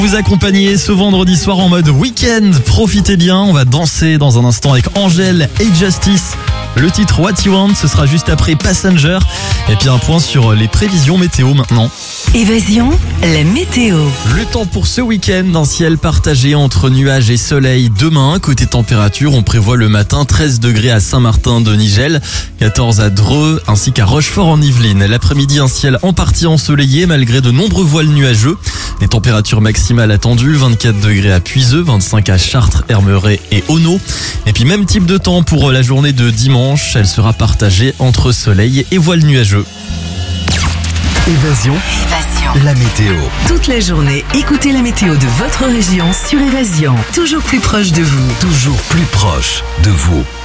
Vous accompagner ce vendredi soir en mode week-end. Profitez bien, on va danser dans un instant avec Angèle et Justice. Le titre What You Want, ce sera juste après Passenger. Et puis un point sur les prévisions météo maintenant. Évasion, la météo. Le temps pour ce week-end, un ciel partagé entre nuages et soleil demain. Côté température, on prévoit le matin 13 degrés à Saint-Martin-de-Nigel, 14 à Dreux ainsi qu'à Rochefort en Yvelines. L'après-midi, un ciel en partie ensoleillé malgré de nombreux voiles nuageux. Les températures maximales attendues, 24 degrés à Puiseux, 25 à Chartres, Hermeret et Auneau. Et puis même type de temps pour la journée de dimanche, elle sera partagée entre soleil et voiles nuageux. Évasion, la météo. Toute la journée, écoutez la météo de votre région sur Évasion. Toujours plus proche de vous. Toujours plus proche de vous.